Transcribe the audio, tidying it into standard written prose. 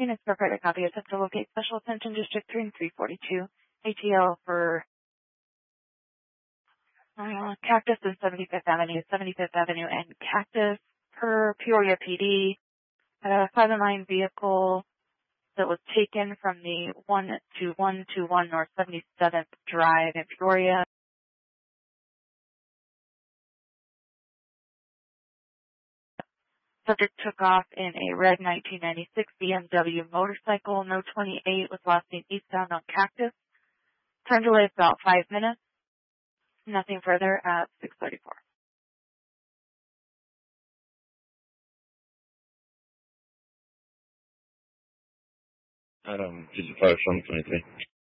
Units for credit copy attempt to locate Special Attention District 3 and 342. ATL for Cactus and 75th Avenue, and Cactus per Peoria PD. 509 vehicle that was taken from the 12121 North 77th Drive in Peoria. Subject took off in a red 1996 BMW motorcycle, no 28, was last seen eastbound on Cactus. Turn delay is about 5 minutes. Nothing further at 6:34. Adam, 55, 23.